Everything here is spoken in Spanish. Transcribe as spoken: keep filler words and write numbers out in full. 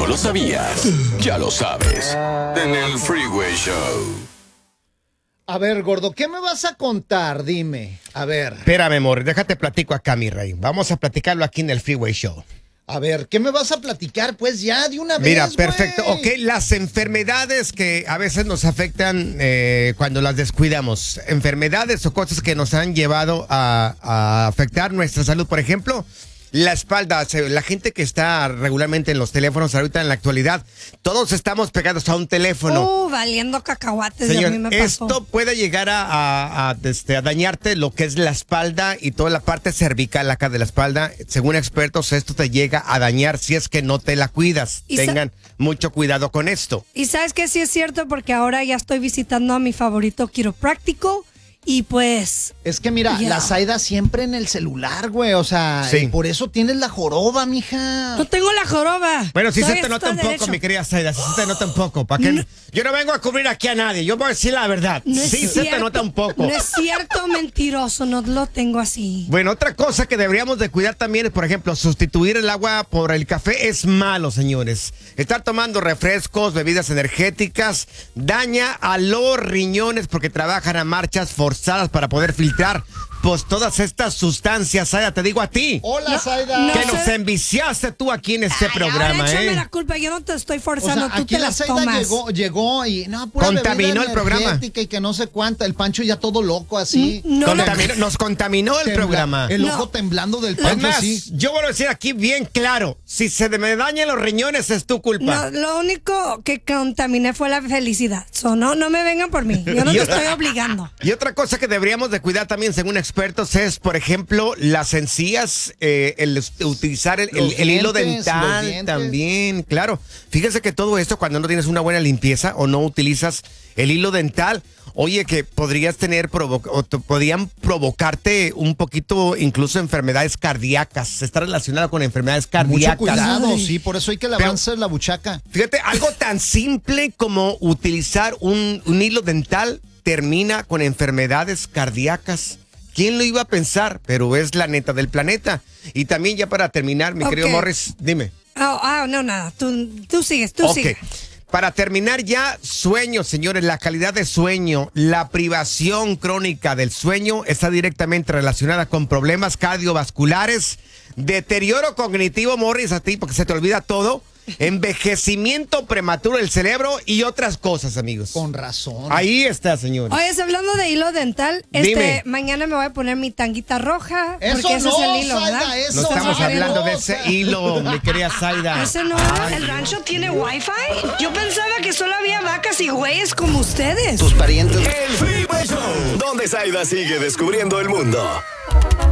no lo sabías, ya lo sabes. En el Freeway Show. A ver, gordo, ¿qué me vas a contar? Dime. A ver. Espérame, amor, déjate platico acá, mi rey. Vamos a platicarlo aquí en el Freeway Show. A ver, ¿qué me vas a platicar? Pues ya, de una vez, Mira, perfecto. güey. Ok, las enfermedades que a veces nos afectan eh, cuando las descuidamos. Enfermedades o cosas que nos han llevado a, a afectar nuestra salud. Por ejemplo, la espalda. La gente que está regularmente en los teléfonos ahorita en la actualidad, todos estamos pegados a un teléfono. Uh, valiendo cacahuates. Señor, y a mí me pasó. esto puede llegar a, a, a, este, a dañarte lo que es la espalda y toda la parte cervical acá de la espalda. Según expertos, esto te llega a dañar si es que no te la cuidas. Y Tengan mucho cuidado con esto. Y sabes que sí es cierto porque ahora ya estoy visitando a mi favorito quiropráctico y pues... Es que mira, Ya. la Zaida siempre en el celular, güey. O sea, Sí. y por eso tienes la joroba, mija. No tengo la joroba. Bueno, sí se Todavía te nota estoy un poco, derecho. mi querida Zaida, sí se te nota un poco. ¿Para qué? No. Yo no vengo a cubrir aquí a nadie, yo voy a decir la verdad. No es sí se cierto, te nota un poco. No es cierto, mentiroso, no lo tengo así. Bueno, otra cosa que deberíamos de cuidar también es, por ejemplo, sustituir el agua por el café es malo, señores. Estar tomando refrescos, bebidas energéticas, daña a los riñones porque trabajan a marchas forzadas para poder filtrar pues todas estas sustancias. Zaida, te digo a ti, Hola, No, Zaida. no que sé. nos enviciaste tú aquí en este Ay, programa, ahora échame ¿eh? la culpa, yo no te estoy O forzando, sea, tú aquí te la las Zaida tomas. llegó, llegó y no, pura Contaminó bebida el programa. energética y que no sé cuánta. El Pancho ya todo loco así. No, no, Contaminó- nos contaminó el Tembla- programa. El No. ojo temblando del Es Pancho, más, sí. yo voy a decir aquí bien claro, si se me dañan los riñones es tu culpa. No, lo único que contaminé fue la felicidad. So, no, no me vengan por mí. Yo no Y te otra- estoy obligando. Y otra cosa que deberíamos de cuidar también, según expertos, es, por ejemplo, las encías, eh, el us- utilizar el, el- Los el hilo dientes, dental los dientes. también, claro. Fíjese que todo esto, cuando no tienes una buena limpieza o no utilizas el hilo dental, oye, que podrías tener, provo- o te- podrían provocarte un poquito, incluso enfermedades cardíacas. Está relacionado con enfermedades Mucho cardíacas. cuidado, Ay. sí. Por eso hay que Pero- lavarse la buchaca. Fíjate, algo tan simple como utilizar un, un hilo dental termina con enfermedades cardíacas. ¿Quién lo iba a pensar? Pero es la neta del planeta. Y también ya para terminar, mi Ok. querido Morris, dime. Ah, ah, no, nada. Tú, tú sigues, tú Ok. sigues. Para terminar ya, sueño, señores, la calidad de sueño, la privación crónica del sueño está directamente relacionada con problemas cardiovasculares, deterioro cognitivo, Morris, a ti, porque se te olvida todo, envejecimiento prematuro del cerebro y otras cosas, amigos. Con razón. Ahí está, señores. Oye, hablando de hilo dental, este, Dime. mañana me voy a poner mi tanguita roja. Eso porque ese no, es el hilo, Zaida, ¿verdad? eso No estamos no, hablando de no, ese Zaida. hilo, mi querida Zaida. Ese no, ¿el rancho tiene wifi? Yo pensaba que solo había vacas y güeyes como ustedes. Tus parientes. El Freeway Show. Donde Zaida sigue descubriendo el mundo.